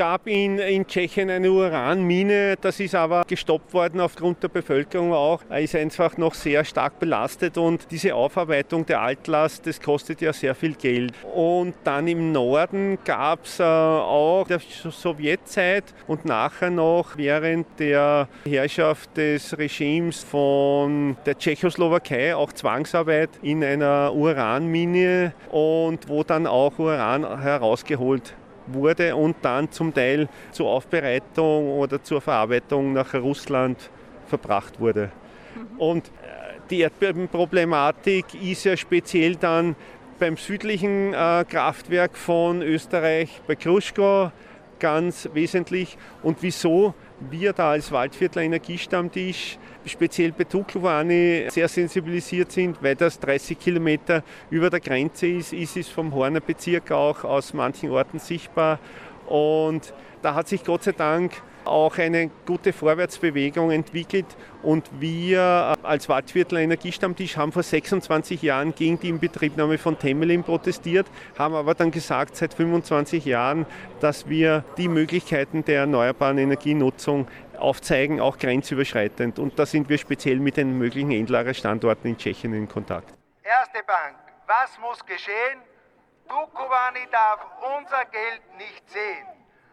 gab in Tschechien eine Uranmine, das ist aber gestoppt worden aufgrund der Bevölkerung auch. Ist einfach noch sehr stark belastet und diese Aufarbeitung der Altlast, das kostet ja sehr viel Geld. Und dann im Norden gab es auch der Sowjetzeit und nachher noch während der Herrschaft des Regimes von der Tschechoslowakei auch Zwangsarbeit in einer Uranmine und wo dann auch Uran herausgeholt wurde und dann zum Teil zur Aufbereitung oder zur Verarbeitung nach Russland verbracht wurde. Und die Erdbebenproblematik ist ja speziell dann beim südlichen Kraftwerk von Österreich bei Gruszko ganz wesentlich. Und wieso wir da als Waldviertler Energiestammtisch speziell bei Duklowany sehr sensibilisiert sind, weil das 30 Kilometer über der Grenze ist es vom Horner Bezirk auch aus manchen Orten sichtbar. Und da hat sich Gott sei Dank auch eine gute Vorwärtsbewegung entwickelt und wir als Waldviertler Energiestammtisch haben vor 26 Jahren gegen die Inbetriebnahme von Temelin protestiert, haben aber dann gesagt seit 25 Jahren, dass wir die Möglichkeiten der erneuerbaren Energienutzung aufzeigen, auch grenzüberschreitend. Und da sind wir speziell mit den möglichen Endlagerstandorten in Tschechien in Kontakt. Erste Bank, was muss geschehen? Dukovany darf unser Geld nicht sehen.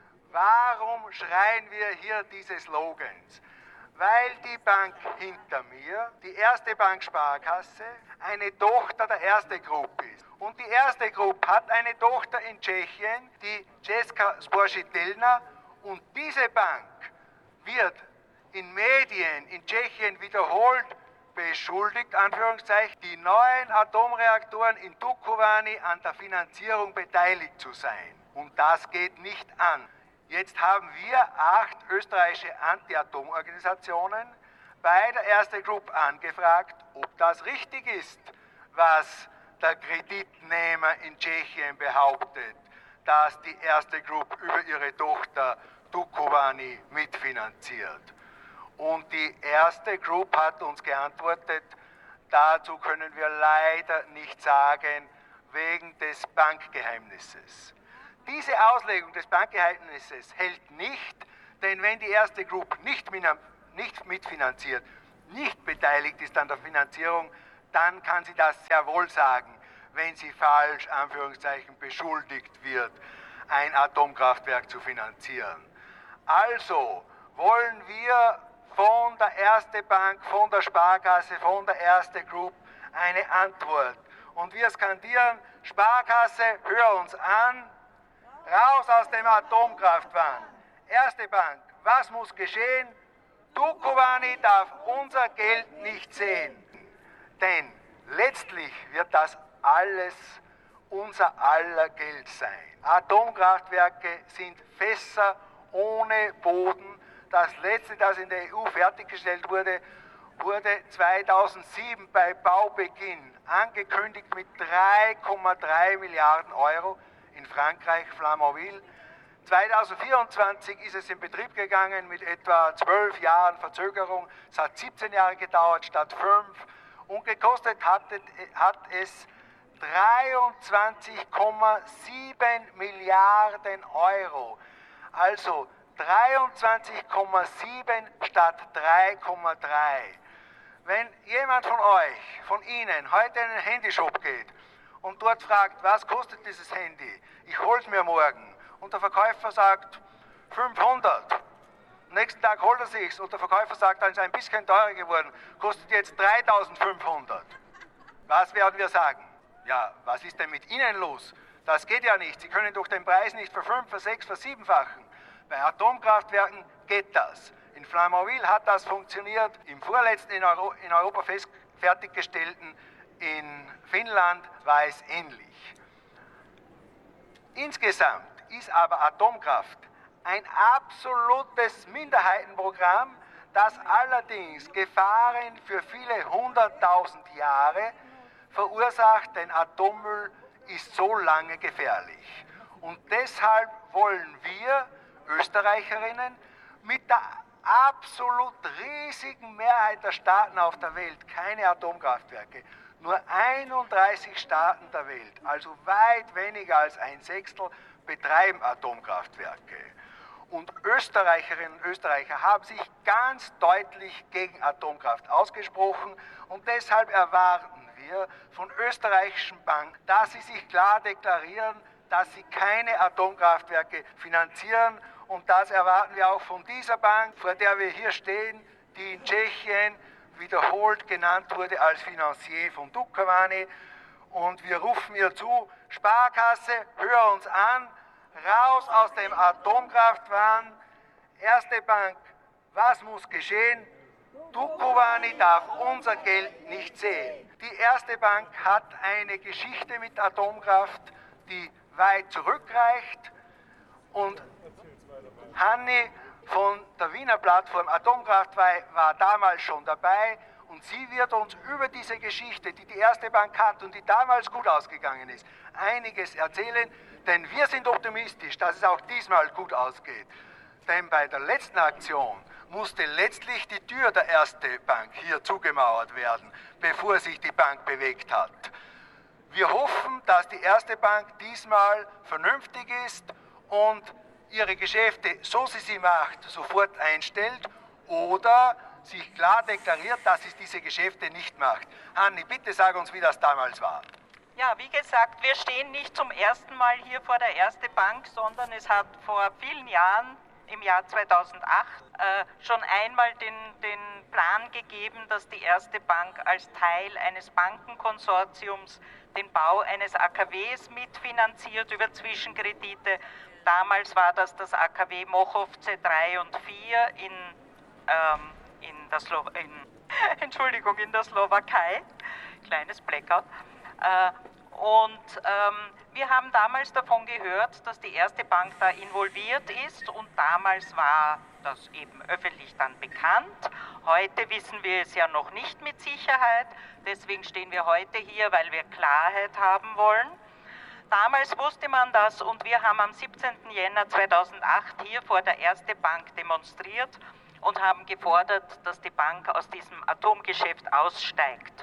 Warum schreien wir hier diese Slogans? Weil die Bank hinter mir, die Erste Bank Sparkasse, eine Tochter der Erste Group ist. Und die Erste Group hat eine Tochter in Tschechien, die Česká spořitelna, und diese Bank wird in Medien in Tschechien wiederholt beschuldigt, Anführungszeichen, die neuen Atomreaktoren in Dukovany an der Finanzierung beteiligt zu sein. Und das geht nicht an. Jetzt haben wir 8 österreichische Anti-Atom-Organisationen bei der Erste Group angefragt, ob das richtig ist, was der Kreditnehmer in Tschechien behauptet, dass die Erste Group über ihre Tochter Dukovany mitfinanziert. Und die Erste Group hat uns geantwortet, dazu können wir leider nicht sagen, wegen des Bankgeheimnisses. Diese Auslegung des Bankgeheimnisses hält nicht, denn wenn die Erste Group nicht mitfinanziert, nicht beteiligt ist an der Finanzierung, dann kann sie das sehr wohl sagen, wenn sie falsch, Anführungszeichen, beschuldigt wird, ein Atomkraftwerk zu finanzieren. Also wollen wir von der Erste Bank, von der Sparkasse, von der Erste Group eine Antwort. Und wir skandieren, Sparkasse, hör uns an, raus aus dem Atomkraftwahn. Erste Bank, was muss geschehen? Dukovany darf unser Geld nicht sehen. Denn letztlich wird das alles unser aller Geld sein. Atomkraftwerke sind Fässer ohne Boden. Das letzte, das in der EU fertiggestellt wurde, wurde 2007 bei Baubeginn angekündigt mit 3,3 Milliarden Euro in Frankreich, Flamanville. 2024 ist es in Betrieb gegangen mit etwa 12 Jahren Verzögerung. Es hat 17 Jahre gedauert statt 5 und gekostet hat es 23,7 Milliarden Euro. Also 23,7 statt 3,3. Wenn jemand von euch, von Ihnen, heute in einen Handyshop geht und dort fragt, was kostet dieses Handy, ich hol's mir morgen, und der Verkäufer sagt 500, am nächsten Tag holt er sich's und der Verkäufer sagt, dann ist ein bisschen teurer geworden, kostet jetzt 3500. Was werden wir sagen? Ja, was ist denn mit Ihnen los? Das geht ja nicht. Sie können doch den Preis nicht ver-5, ver-6, ver-7-fachen. Bei Atomkraftwerken geht das. In Flamanville hat das funktioniert. Im vorletzten in Europa fertiggestellten in Finnland war es ähnlich. Insgesamt ist aber Atomkraft ein absolutes Minderheitenprogramm, das allerdings Gefahren für viele 100.000 Jahre verursacht, denn Atommüll ist so lange gefährlich. Und deshalb wollen wir Österreicherinnen mit der absolut riesigen Mehrheit der Staaten auf der Welt keine Atomkraftwerke. Nur 31 Staaten der Welt, also weit weniger als ein Sechstel, betreiben Atomkraftwerke. und Österreicherinnen und Österreicher haben sich ganz deutlich gegen Atomkraft ausgesprochen und deshalb erwarten wir von österreichischen Banken, dass sie sich klar deklarieren, dass sie keine Atomkraftwerke finanzieren und das erwarten wir auch von dieser Bank, vor der wir hier stehen, die in Tschechien wiederholt genannt wurde als Finanzier von Dukovany. Und wir rufen ihr zu, Sparkasse, hör uns an, raus aus dem Atomkraftwahn. Erste Bank, was muss geschehen? Dukovany darf unser Geld nicht sehen. Die Erste Bank hat eine Geschichte mit Atomkraft, die weit zurückreicht. Und Hanni von der Wiener Plattform Atomkraft war damals schon dabei. Und sie wird uns über diese Geschichte, die die Erste Bank hat und die damals gut ausgegangen ist, einiges erzählen. Denn wir sind optimistisch, dass es auch diesmal gut ausgeht. Denn bei der letzten Aktion musste letztlich die Tür der Erste Bank hier zugemauert werden, bevor sich die Bank bewegt hat. Wir hoffen, dass die Erste Bank diesmal vernünftig ist und ihre Geschäfte, so sie macht, sofort einstellt oder sich klar deklariert, dass sie diese Geschäfte nicht macht. Hanni, bitte sag uns, wie das damals war. Ja, wie gesagt, wir stehen nicht zum ersten Mal hier vor der Erste Bank, sondern es hat vor vielen Jahren, im Jahr 2008, schon einmal den Plan gegeben, dass die Erste Bank als Teil eines Bankenkonsortiums den Bau eines AKWs mitfinanziert über Zwischenkredite. Damals war das AKW Mochovce 3 und 4 in der Slowakei. Kleines Blackout. Wir haben damals davon gehört, dass die Erste Bank da involviert ist und damals war das eben öffentlich dann bekannt. Heute wissen wir es ja noch nicht mit Sicherheit, deswegen stehen wir heute hier, weil wir Klarheit haben wollen. Damals wusste man das und wir haben am 17. Jänner 2008 hier vor der Erste Bank demonstriert und haben gefordert, dass die Bank aus diesem Atomgeschäft aussteigt.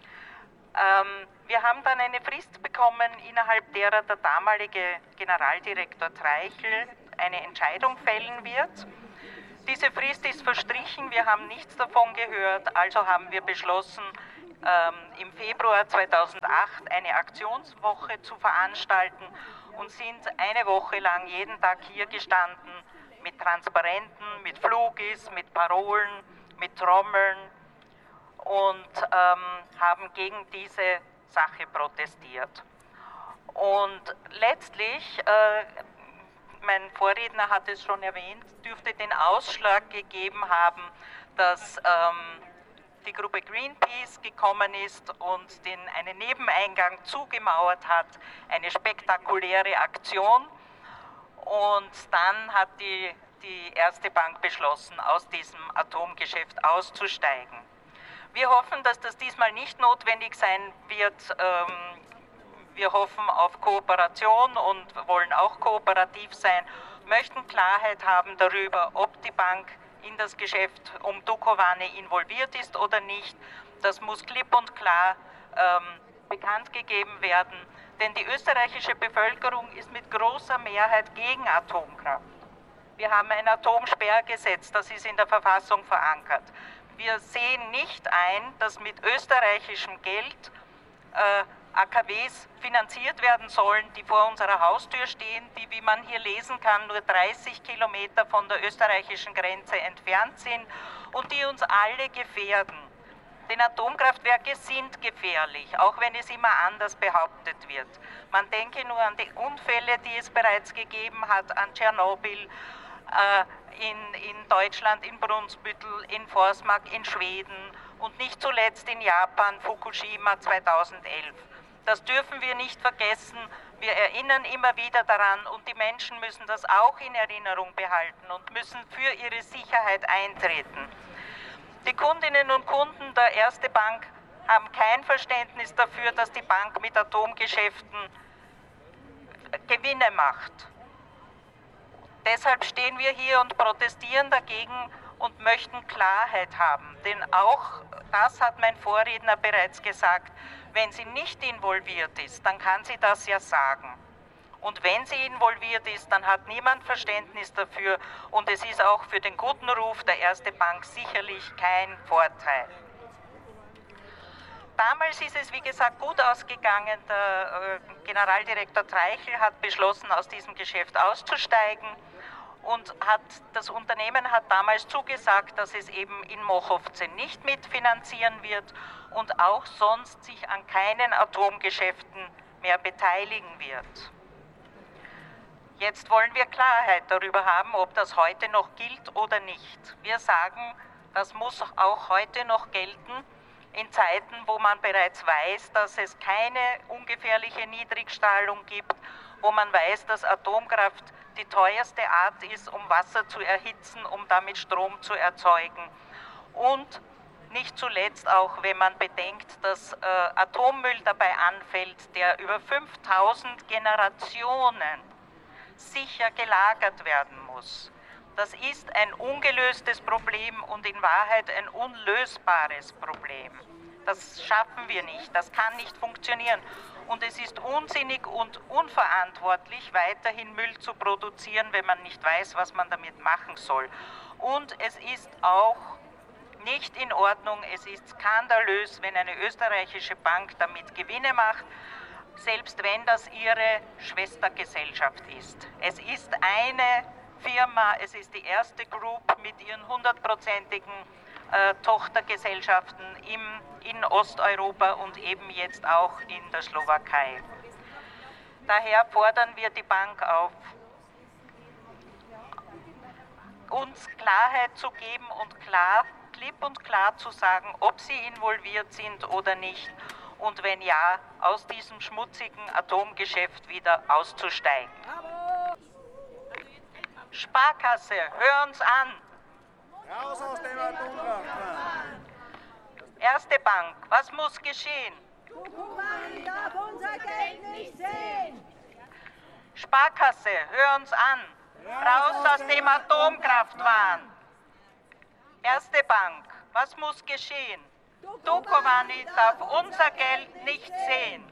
Wir haben dann eine Frist bekommen, innerhalb derer der damalige Generaldirektor Treichel eine Entscheidung fällen wird. Diese Frist ist verstrichen, wir haben nichts davon gehört, also haben wir beschlossen, im Februar 2008 eine Aktionswoche zu veranstalten und sind eine Woche lang jeden Tag hier gestanden mit Transparenten, mit Flugis, mit Parolen, mit Trommeln und haben gegen diese Sache protestiert. Und letztlich, mein Vorredner hat es schon erwähnt, dürfte den Ausschlag gegeben haben, dass die Gruppe Greenpeace gekommen ist und einen Nebeneingang zugemauert hat, eine spektakuläre Aktion. Und dann hat die Erste Bank beschlossen, aus diesem Atomgeschäft auszusteigen. Wir hoffen, dass das diesmal nicht notwendig sein wird. Wir hoffen auf Kooperation und wollen auch kooperativ sein, möchten Klarheit haben darüber, ob die Bank in das Geschäft um Dukovany involviert ist oder nicht. Das muss klipp und klar bekannt gegeben werden, denn die österreichische Bevölkerung ist mit großer Mehrheit gegen Atomkraft. Wir haben ein Atomsperrgesetz, das ist in der Verfassung verankert. Wir sehen nicht ein, dass mit österreichischem Geld AKWs finanziert werden sollen, die vor unserer Haustür stehen, die, wie man hier lesen kann, nur 30 Kilometer von der österreichischen Grenze entfernt sind und die uns alle gefährden. Denn Atomkraftwerke sind gefährlich, auch wenn es immer anders behauptet wird. Man denke nur an die Unfälle, die es bereits gegeben hat, an Tschernobyl, in Deutschland, in Brunsbüttel, in Forsmark, in Schweden und nicht zuletzt in Japan, Fukushima 2011. Das dürfen wir nicht vergessen. Wir erinnern immer wieder daran und die Menschen müssen das auch in Erinnerung behalten und müssen für ihre Sicherheit eintreten. Die Kundinnen und Kunden der Erste Bank haben kein Verständnis dafür, dass die Bank mit Atomgeschäften Gewinne macht. Deshalb stehen wir hier und protestieren dagegen und möchten Klarheit haben. Denn auch das hat mein Vorredner bereits gesagt, wenn sie nicht involviert ist, dann kann sie das ja sagen. Und wenn sie involviert ist, dann hat niemand Verständnis dafür und es ist auch für den guten Ruf der Erste Bank sicherlich kein Vorteil. Damals ist es, wie gesagt, gut ausgegangen. Der Generaldirektor Treichel hat beschlossen, aus diesem Geschäft auszusteigen und das Unternehmen hat damals zugesagt, dass es eben in Mochovce nicht mitfinanzieren wird und auch sonst sich an keinen Atomgeschäften mehr beteiligen wird. Jetzt wollen wir Klarheit darüber haben, ob das heute noch gilt oder nicht. Wir sagen, das muss auch heute noch gelten, in Zeiten, wo man bereits weiß, dass es keine ungefährliche Niedrigstrahlung gibt, wo man weiß, dass Atomkraft die teuerste Art ist, um Wasser zu erhitzen, um damit Strom zu erzeugen. Und nicht zuletzt auch, wenn man bedenkt, dass Atommüll dabei anfällt, der über 5000 Generationen sicher gelagert werden muss. Das ist ein ungelöstes Problem und in Wahrheit ein unlösbares Problem. Das schaffen wir nicht, das kann nicht funktionieren. Und es ist unsinnig und unverantwortlich, weiterhin Müll zu produzieren, wenn man nicht weiß, was man damit machen soll. Und es ist auch nicht in Ordnung, es ist skandalös, wenn eine österreichische Bank damit Gewinne macht, selbst wenn das ihre Schwestergesellschaft ist. Es ist eine Firma, es ist die Erste Group mit ihren 100%igen Tochtergesellschaften in Osteuropa und eben jetzt auch in der Slowakei. Daher fordern wir die Bank auf, uns Klarheit zu geben und klipp und klar zu sagen, ob sie involviert sind oder nicht und wenn ja, aus diesem schmutzigen Atomgeschäft wieder auszusteigen. Sparkasse, hör uns an! Raus aus dem Atomkraft! Erste Bank, was muss geschehen? Tucumán darf unser Geld nicht sehen! Sparkasse, hör uns an! Raus aus dem Atomkraftwahn! Erste Bank, was muss geschehen? Dukovany darf unser Geld nicht sehen!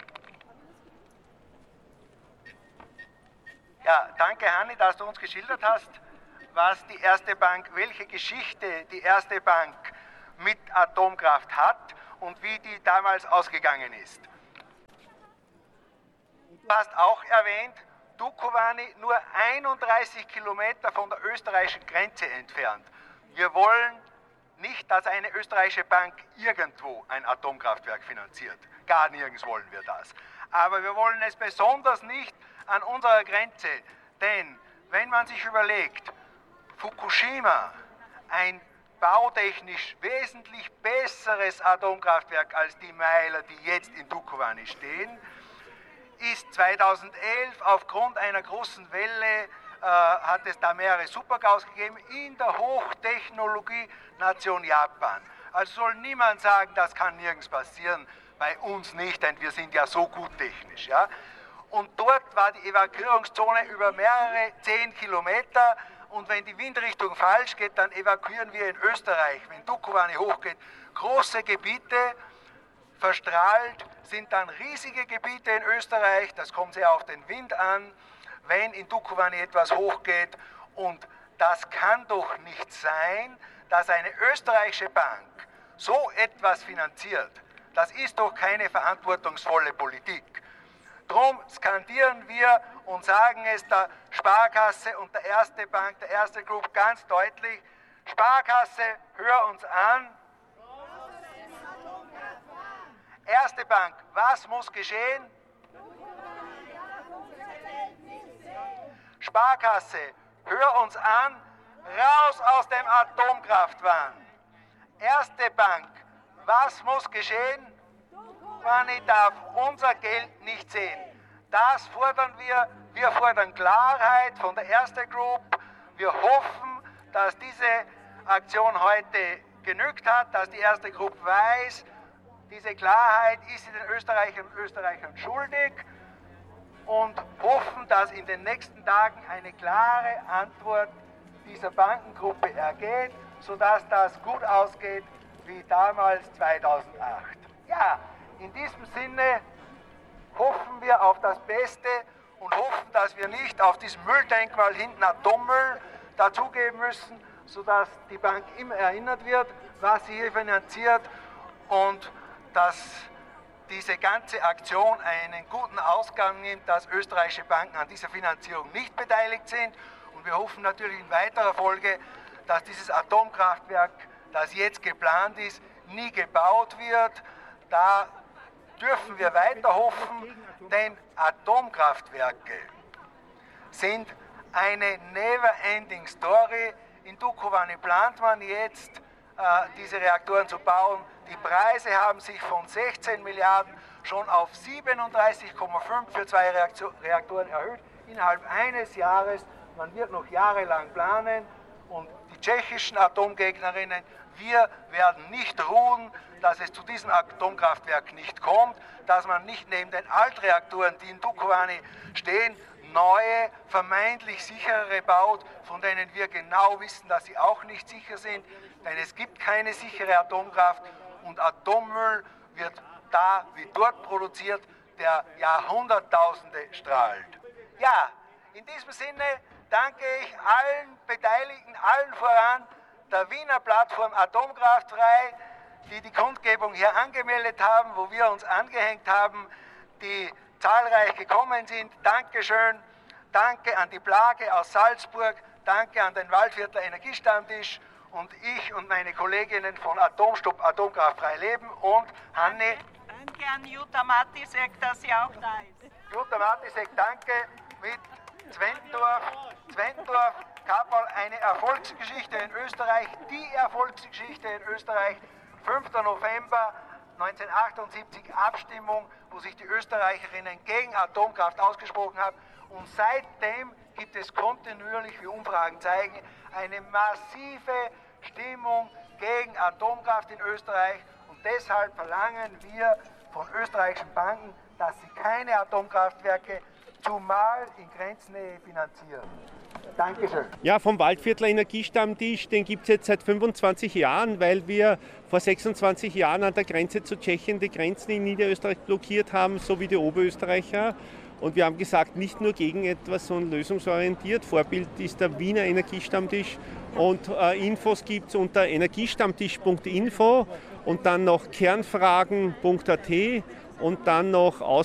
Ja, danke Hanni, dass du uns geschildert hast, was die Erste Bank, welche Geschichte die Erste Bank mit Atomkraft hat und wie die damals ausgegangen ist. Du hast auch erwähnt, Dukovany nur 31 Kilometer von der österreichischen Grenze entfernt. Wir wollen nicht, dass eine österreichische Bank irgendwo ein Atomkraftwerk finanziert. Gar nirgends wollen wir das. Aber wir wollen es besonders nicht an unserer Grenze, denn wenn man sich überlegt, Fukushima, ein bautechnisch wesentlich besseres Atomkraftwerk als die Meiler, die jetzt in Dukovany stehen, ist 2011 aufgrund einer großen Welle, hat es da mehrere Supergaus gegeben, in der Hochtechnologie-Nation Japan. Also soll niemand sagen, das kann nirgends passieren, bei uns nicht, denn wir sind ja so gut technisch. Ja? Und dort war die Evakuierungszone über mehrere 10 Kilometer und wenn die Windrichtung falsch geht, dann evakuieren wir in Österreich, wenn Dukovany hochgeht, große Gebiete, verstrahlt sind dann riesige Gebiete in Österreich, das kommt sehr auf den Wind an, wenn in Dukovany etwas hochgeht und das kann doch nicht sein, dass eine österreichische Bank so etwas finanziert. Das ist doch keine verantwortungsvolle Politik. Drum skandieren wir und sagen es der Sparkasse und der Erste Bank, der Erste Group ganz deutlich, Sparkasse, hör uns an. Erste Bank, was muss geschehen? Sparkasse, hör uns an, raus aus dem Atomkraftwahn. Erste Bank, was muss geschehen? Dukovany darf unser Geld nicht sehen. Das fordern wir. Wir fordern Klarheit von der Erste Group. Wir hoffen, dass diese Aktion heute genügt hat, dass die Erste Group weiß, diese Klarheit ist sie den Österreicherinnen und Österreichern schuldig und hoffen, dass in den nächsten Tagen eine klare Antwort dieser Bankengruppe ergeht, sodass das gut ausgeht wie damals 2008. Ja, in diesem Sinne hoffen wir auf das Beste und hoffen, dass wir nicht auf diesem Mülldenkmal hinten Atommüll dazugeben müssen, sodass die Bank immer erinnert wird, was sie hier finanziert und dass diese ganze Aktion einen guten Ausgang nimmt, dass österreichische Banken an dieser Finanzierung nicht beteiligt sind. Und wir hoffen natürlich in weiterer Folge, dass dieses Atomkraftwerk, das jetzt geplant ist, nie gebaut wird. Da dürfen wir weiter hoffen, denn Atomkraftwerke sind eine never-ending Story. In Dukovany plant man jetzt, diese Reaktoren zu bauen. Die Preise haben sich von 16 Milliarden schon auf 37,5 für 2 Reaktoren erhöht innerhalb eines Jahres. Man wird noch jahrelang planen und die tschechischen Atomgegnerinnen, wir werden nicht ruhen, dass es zu diesem Atomkraftwerk nicht kommt, dass man nicht neben den Altreaktoren, die in Dukovany stehen, neue, vermeintlich sicherere baut, von denen wir genau wissen, dass sie auch nicht sicher sind, denn es gibt keine sichere Atomkraft und Atommüll wird da wie dort produziert, der Jahrhunderttausende strahlt. Ja, in diesem Sinne danke ich allen Beteiligten, allen voran der Wiener Plattform Atomkraftfrei, die die Kundgebung hier angemeldet haben, wo wir uns angehängt haben, die zahlreich gekommen sind. Dankeschön. Danke an die Plage aus Salzburg. Danke an den Waldviertler Energiestammtisch. Und ich und meine Kolleginnen von Atomstopp Atomkraftfrei Leben und Hanni. Danke an Jutta Matisek, dass sie auch da ist. Jutta Matisek, danke. Mit Zwentdorf, Kappel, eine Erfolgsgeschichte in Österreich, die Erfolgsgeschichte in Österreich. 5. November 1978 Abstimmung, wo sich die Österreicherinnen gegen Atomkraft ausgesprochen haben. Und seitdem gibt es kontinuierlich, wie Umfragen zeigen, eine massive Stimmung gegen Atomkraft in Österreich. Und deshalb verlangen wir von österreichischen Banken, dass sie keine Atomkraftwerke, zumal in Grenznähe, finanzieren. Dankeschön. Ja, vom Waldviertler Energiestammtisch, den gibt es jetzt seit 25 Jahren, weil wir vor 26 Jahren an der Grenze zu Tschechien die Grenzen in Niederösterreich blockiert haben, so wie die Oberösterreicher. Und wir haben gesagt, nicht nur gegen etwas, sondern lösungsorientiert. Vorbild ist der Wiener Energiestammtisch. Und Infos gibt es unter energiestammtisch.info und dann noch kernfragen.at und dann noch